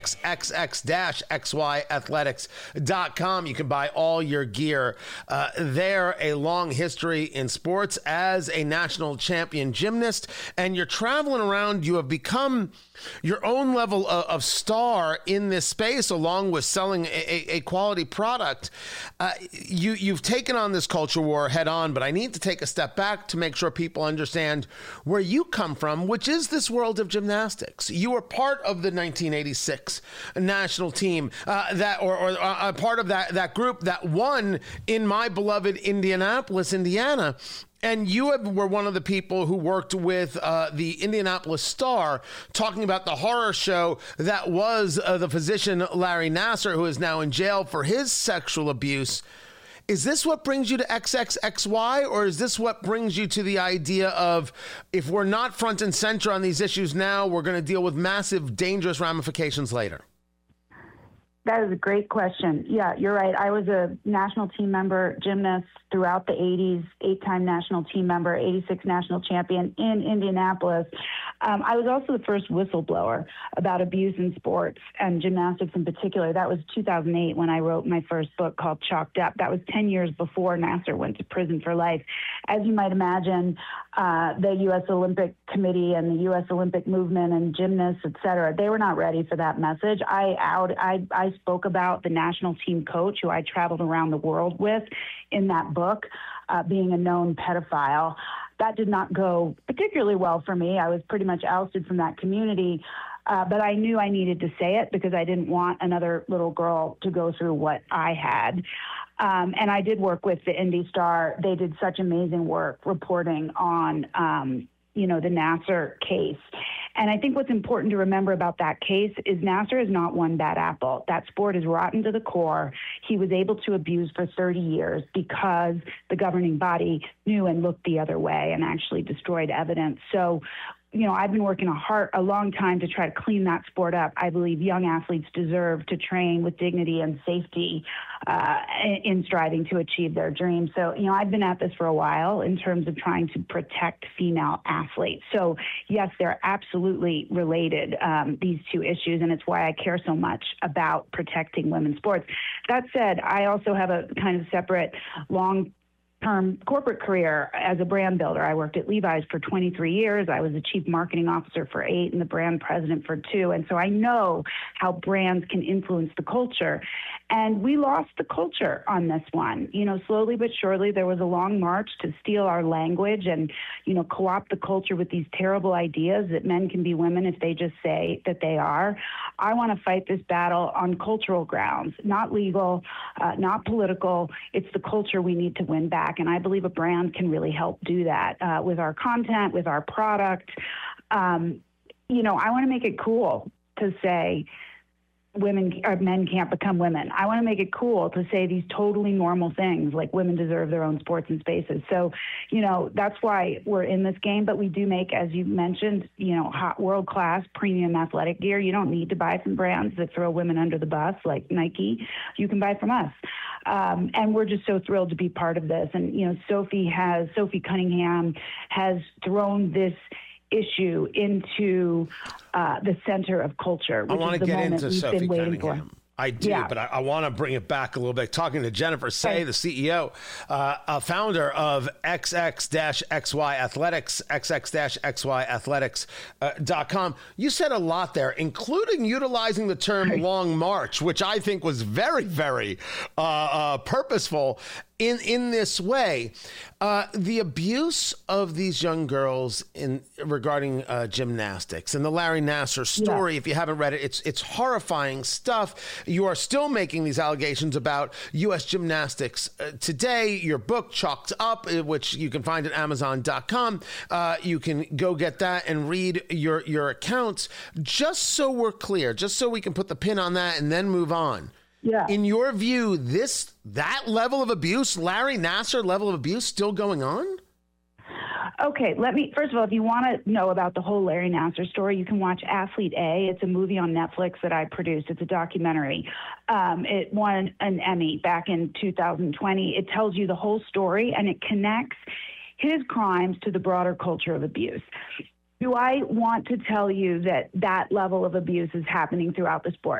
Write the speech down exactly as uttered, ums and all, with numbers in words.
X X X Y athletics dot com. You can buy all your gear uh, there. A long history in sports as a national champion gymnast, and you're traveling around. You have become your own level of, of star in this space, along with selling a, a quality product. Uh, you, you've taken on this culture war head on, but I need to take a step back to make sure people understand where you come from, which is this world of gymnastics. You were part of the nineteen eighty-six national team uh, that, or, or uh, part of that, that group that won in my beloved Indianapolis, Indiana. And you have, were one of the people who worked with uh, the Indianapolis Star, talking about the horror show that was uh, the physician Larry Nassar, who is now in jail for his sexual abuse. Is this what brings you to X X X Y, or is this what brings you to the idea of, if we're not front and center on these issues now, we're going to deal with massive, dangerous ramifications later? That is a great question. Yeah, you're right. I was a national team member gymnast throughout the eighties, eight-time national team member, eighty-six national champion in Indianapolis. Um, I was also the first whistleblower about abuse in sports and gymnastics in particular. That was two thousand eight when I wrote my first book called Chalked Up. That was ten years before Nassar went to prison for life. As you might imagine, uh, the U S Olympic Committee and the U S Olympic movement and gymnasts, et cetera, they were not ready for that message. I out, I, I spoke about the national team coach who I traveled around the world with in that book, uh, being a known pedophile. That did not go particularly well for me. I was pretty much ousted from that community, uh, but I knew I needed to say it because I didn't want another little girl to go through what I had. Um, and I did work with the Indy Star. They did such amazing work reporting on, um, you know, the Nassar case. And I think what's important to remember about that case is Nassar is not one bad apple. That sport is rotten to the core. He was able to abuse for thirty years because the governing body knew and looked the other way and actually destroyed evidence. So, you know, I've been working a hard, a long time to try to clean that sport up. I believe young athletes deserve to train with dignity and safety uh, in striving to achieve their dreams. So, you know, I've been at this for a while in terms of trying to protect female athletes. So, yes, they're absolutely related, um, these two issues, and it's why I care so much about protecting women's sports. That said, I also have a kind of separate long term corporate career as a brand builder. I worked at Levi's for twenty-three years. I was the chief marketing officer for eight and the brand president for two. And so I know how brands can influence the culture. And we lost the culture on this one. You know, slowly but surely, there was a long march to steal our language and, you know, co-opt the culture with these terrible ideas that men can be women if they just say that they are. I want to fight this battle on cultural grounds, not legal, uh, not political. It's the culture we need to win back. And I believe a brand can really help do that uh, with our content, with our product. Um, you know, I want to make it cool to say women or men can't become women. I want to make it cool to say these totally normal things like women deserve their own sports and spaces. So, you know, that's why we're in this game. But we do make, as you mentioned, you know, hot world-class premium athletic gear. You don't need to buy from brands that throw women under the bus like Nike. You can buy from us. Um, and we're just so thrilled to be part of this. And, you know, Sophie has, Sophie Cunningham has thrown this issue into uh, the center of culture, which I want is to the get moment into we've Sophie been waiting Cunningham. for. I do, Yeah. but I, I want to bring it back a little bit. Talking to Jennifer Say, Okay. the C E O, uh, a founder of X X X Y Athletics, X X X Y athletics dot com. You said a lot there, including utilizing the term long march, which I think was very, very uh, uh, purposeful. In, in this way, uh, the abuse of these young girls in regarding uh, gymnastics and the Larry Nassar story, yeah. If you haven't read it, it's it's horrifying stuff. You are still making these allegations about U S gymnastics uh, today. Your book, Chalked Up, which you can find at amazon dot com. Uh, you can go get that and read your, your accounts. Just so we're clear, just so we can put the pin on that and then move on. Yeah. In your view, this that level of abuse, Larry Nassar level of abuse, still going on? Okay, let me, first of all, if you want to know about the whole Larry Nassar story, you can watch Athlete A. It's a movie on Netflix that I produced. It's a documentary. Um, it won an Emmy back in two thousand twenty. It tells you the whole story, and it connects his crimes to the broader culture of abuse. Do I want to tell you that that level of abuse is happening throughout the sport?